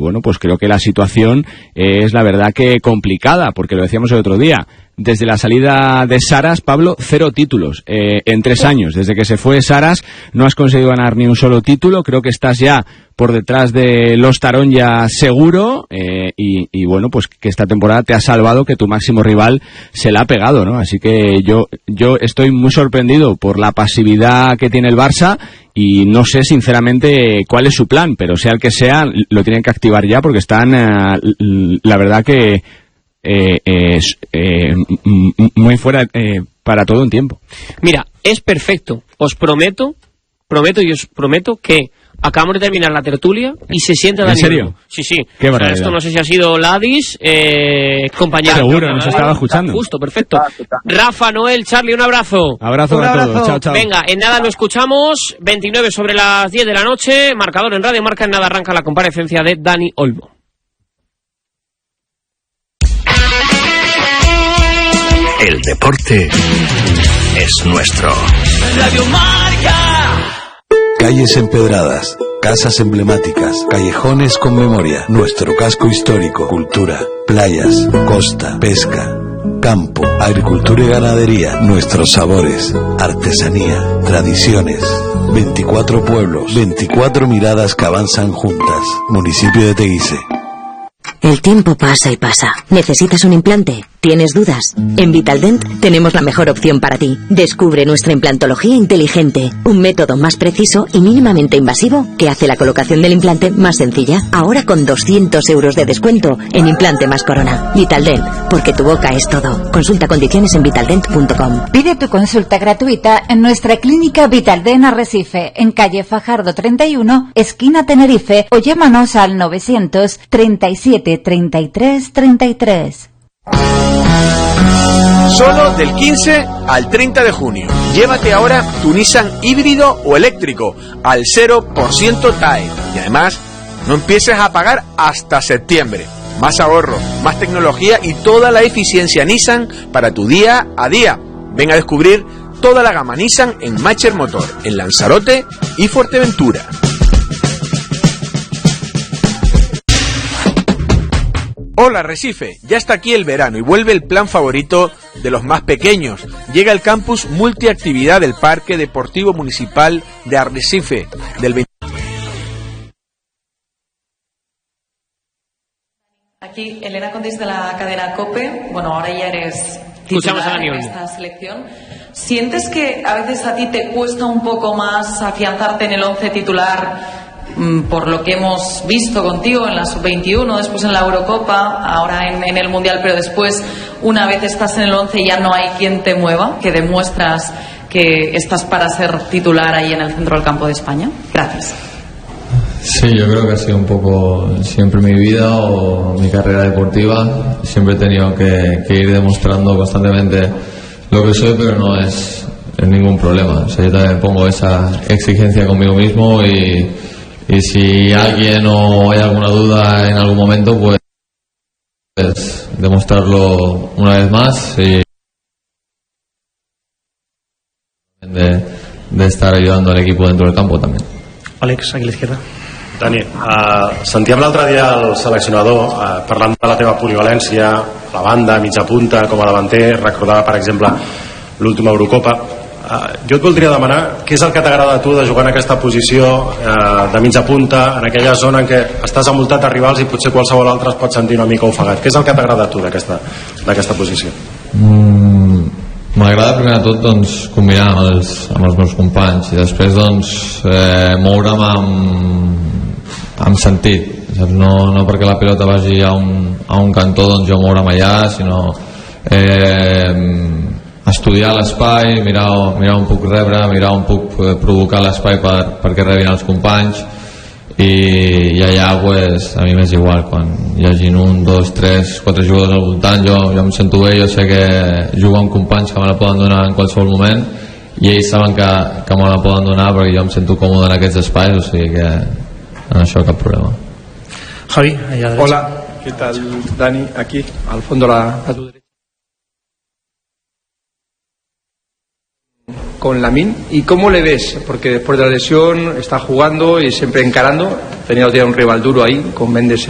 bueno, pues creo que la situación es la verdad que complicada, porque lo decíamos el otro día. Desde la salida de Saras, Pablo, 0 títulos en 3 años. Desde que se fue Saras no has conseguido ganar ni un solo título. Creo que estás ya por detrás de los Taronja seguro, y bueno, pues que esta temporada te ha salvado, que tu máximo rival se la ha pegado, ¿no? Así que yo estoy muy sorprendido por la pasividad que tiene el Barça, y no sé sinceramente cuál es su plan, pero sea el que sea, lo tienen que activar ya, porque están, la verdad que muy fuera para todo un tiempo. Mira, es perfecto. Os prometo que acabamos de terminar la tertulia y se sienta Dani. ¿En serio? Sí, sí. Qué o sea, esto no sé si ha sido Ladis, compañero. Seguro, nos estaba escuchando. Justo, perfecto. Rafa, Noel, Charlie, un abrazo. Abrazo a todos. Chao, chao. Venga, en nada lo escuchamos. 29 sobre las 10 de la noche. Marcador en Radio Marca. En nada arranca la comparecencia de Dani Olmo. El deporte es nuestro. Radio Marca. Calles empedradas, casas emblemáticas, callejones con memoria, nuestro casco histórico, cultura, playas, costa, pesca, campo, agricultura y ganadería, nuestros sabores, artesanía, tradiciones. 24 pueblos, 24 miradas que avanzan juntas. Municipio de Teguise. El tiempo pasa y pasa. ¿Necesitas un implante? ¿Tienes dudas? En Vitaldent tenemos la mejor opción para ti. Descubre nuestra implantología inteligente, un método más preciso y mínimamente invasivo que hace la colocación del implante más sencilla. Ahora con 200 euros de descuento en implante más corona. Vitaldent, porque tu boca es todo. Consulta condiciones en vitaldent.com. Pide tu consulta gratuita en nuestra clínica Vitaldent Arrecife, en calle Fajardo 31, esquina Tenerife, o llámanos al 900 37 33 33. Solo del 15 al 30 de junio. Llévate ahora tu Nissan híbrido o eléctrico al 0% TAE. Y además, no empieces a pagar hasta septiembre. Más ahorro, más tecnología y toda la eficiencia Nissan para tu día a día. Ven a descubrir toda la gama Nissan en Macher Motor, en Lanzarote y Fuerteventura. Hola Arrecife, ya está aquí el verano y vuelve el plan favorito de los más pequeños. Llega el campus multiactividad del Parque Deportivo Municipal de Arrecife del 20. Aquí Elena Condis de la cadena COPE. Bueno, ahora ya eres titular en esta selección. ¿Sientes que a veces a ti te cuesta un poco más afianzarte en el 11 titular? Por lo que hemos visto contigo en la Sub-21, después en la Eurocopa, ahora en el Mundial, pero después, una vez estás en el 11, ya no hay quien te mueva, que demuestras que estás para ser titular ahí en el centro del campo de España. Gracias. Sí, yo creo que ha sido un poco siempre mi vida o mi carrera deportiva. Siempre he tenido que ir demostrando constantemente lo que soy, pero no es ningún problema. O sea, yo también pongo esa exigencia conmigo mismo y si alguien o hay alguna duda en algún momento, pues demostrarlo una vez más y de estar ayudando al equipo dentro del campo también. Àlex, aquí a l'esquerra. Dani, sentíem l'altre dia el seleccionador parlant de la teva polivalència a la banda, mitja punta, com a davanter. Recordava, per exemple, l'última Eurocopa. Jo et voldria demanar què és el que t'agrada a tu de jugar en aquesta posició de mitja punta, en aquella zona en què estàs envoltat de rivals i potser qualsevol altre es pot sentir una mica ofegat. Què és el que t'agrada a tu d'aquesta posició? M'agrada primer de tot doncs, combinar amb els meus companys i després doncs, moure'm amb sentit, saps? No perquè la pilota vagi a un cantó doncs jo moure'm allà, sinó estudiar l'espai, mirar on puc rebre, mirar on puc provocar l'espai perquè rebin els companys i allà pues, a mi m'és igual quan hi hagin 1, 2, 3, 4 jugadors al voltant, jo em sento bé, jo sé que jugo amb companys que me la poden donar en qualsevol moment i ells saben que me la poden donar perquè jo em sento còmode en aquests espais, o sigui que en això cap problema. Javi, allá derecha. Hola, ¿qué tal Dani? Aquí, al fondo a tu derecha. Con Lamine, ¿y cómo le ves? Porque después de la lesión está jugando y siempre encarando. Tenía un rival duro ahí con Méndez